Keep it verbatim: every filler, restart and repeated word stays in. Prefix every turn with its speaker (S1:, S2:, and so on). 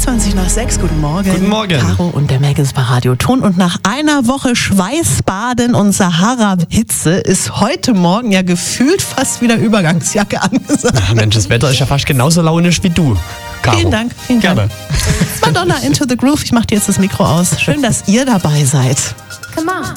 S1: fünfundzwanzig nach sechs, guten Morgen.
S2: Guten Morgen.
S1: Caro und der Megan bei Radio Ton. Und nach einer Woche Schweißbaden und Sahara-Hitze ist heute Morgen ja gefühlt fast wieder Übergangsjacke angesagt.
S2: Ach Mensch, das Wetter ist ja fast genauso launisch wie du, Caro.
S1: Vielen Dank, vielen Dank.
S2: Gerne.
S1: Madonna, Into the Groove. Ich mach dir jetzt das Mikro aus. Schön, dass ihr dabei seid.
S3: Come on.